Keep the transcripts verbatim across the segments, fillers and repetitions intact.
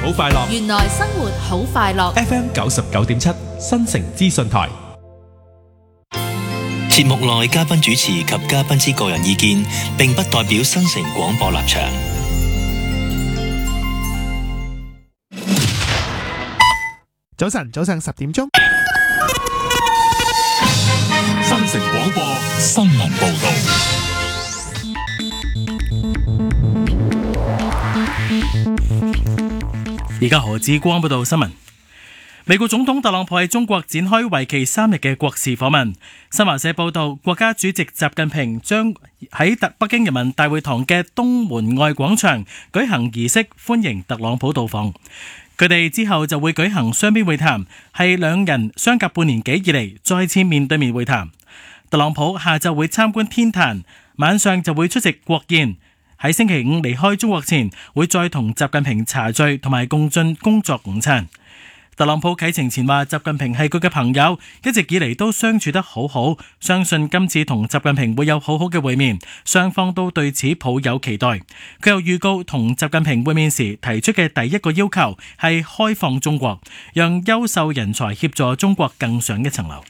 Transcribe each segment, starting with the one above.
好快樂。 原來生活好快樂。 F M 九十九點七新城資訊台。 節目內嘉賓主持及嘉賓之個人意見，並不代表新城廣播立場。 早晨，早上十點鐘。 新城廣播新聞報道。 而家何志光報道新聞。美國總統特朗普喺中國展開為期三日嘅國事訪問。新華社報道，國家主席習近平將喺北京人民大會堂嘅東門外廣場舉行儀式，歡迎特朗普到訪。佢哋之後就會舉行雙邊會談，係兩人相隔半年幾以嚟再次面對面會談。特朗普下晝會參觀天壇，晚上就會出席國宴。喺星期五離開中國前，會再同習近平茶聚同埋共進工作午餐。特朗普啟程前話，習近平係佢嘅朋友，一直以嚟都相處得好好，相信今次同習近平會有好好嘅會面，雙方都對此抱有期待。佢又預告同習近平會面時提出嘅第一個要求係開放中國，讓優秀人才協助中國更上一層樓。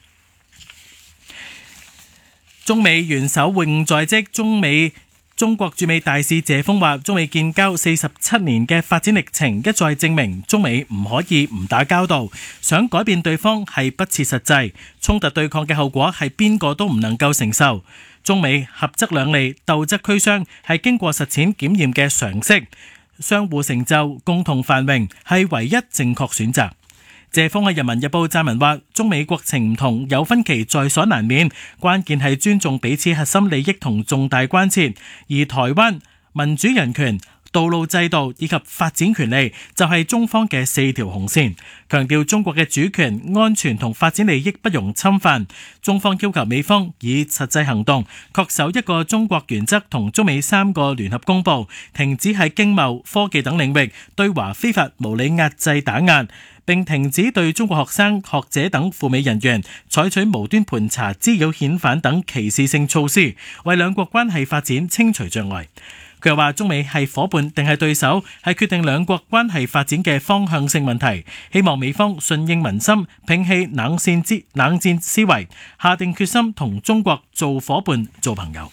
中美元首會晤在即，中美中國駐美大使謝鋒話，中美建交四十七年嘅發展歷程一再證明，中美唔可以唔打交道，想改變對方係不切實際，衝突對抗嘅後果係邊個都唔能夠承受。中美合則兩利，鬥則俱傷，係經過實踐檢驗嘅常識，相互成就，共同繁榮係唯一正確選擇。謝鋒喺《人民日報》撰文話，中美國情唔同，有分歧在所難免，關鍵係尊重彼此核心利益同重大關切，而台灣、民主人權、道路制度以及發展權利就係中方嘅四條紅線，強調中國嘅主權、安全同發展利益不容侵犯。中方要求美方以實際行動恪守一個中國原則同中美三個聯合公報，停止喺經貿、科技等領域對華非法無理壓制打壓，並停止對中國學生、學者等赴美人員採取無端盤查、滋擾遣返等歧視性措施，為兩國關係發展清除障礙。佢又話，中美係夥伴定係對手，係決定兩國關係發展嘅方向性問題。希望美方順應民心，摒棄冷戰之冷戰思維，下定決心同中國做夥伴、做朋友。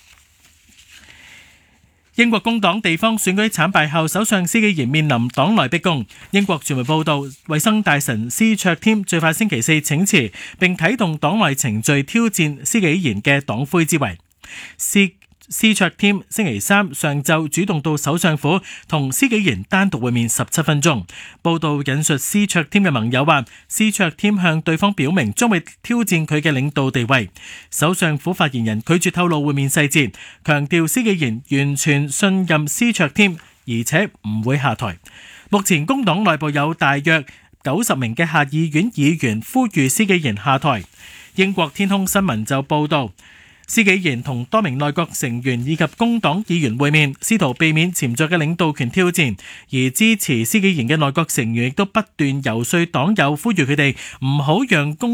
英國工黨地方選舉慘敗後，首相施紀賢面臨黨內逼宮。英國傳媒報道，衛生大臣施卓添最快星期四請辭，並啟動黨內程序挑戰施紀賢嘅黨魁之位。施施卓添星期三上晝主動到首相府同施紀賢單獨會面十七分鐘。報道引述施卓添嘅盟友話，施卓添向對方表明將會挑戰佢嘅領導地位。首相府發言人拒絕透露會面細節，強調施紀賢完全信任施卓添，而且唔會下台。目前工黨內部有大約九十名嘅下議院議員呼籲施紀賢下台。英國天空新聞就報道，施紀賢同多名內閣成員以及工黨議員會面，試圖避免潛在嘅領導權挑戰。而支持施紀賢嘅內閣成員亦都不斷游說黨友，呼籲佢哋唔好讓工